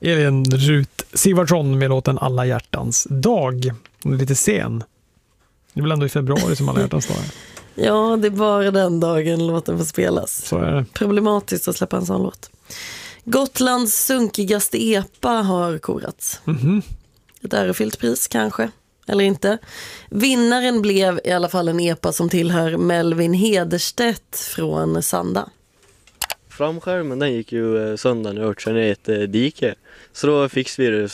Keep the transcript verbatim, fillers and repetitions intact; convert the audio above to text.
Elin Rut Sigvardsson med låten Alla hjärtans dag. Hon är lite sen. Det är väl ändå i februari som Alla hjärtans dag är. Ja, det är bara den dagen låten får spelas. Så är det. Problematiskt att släppa en sån låt. Gotlands sunkigaste epa har korats. Mm-hmm. Ett ärofyllt pris kanske, eller inte. Vinnaren blev i alla fall en epa som tillhör Melvin Hederstedt från Sanda. Framskärmen den gick ju sönder när jag körde ner ett dike. Så då fixade vi det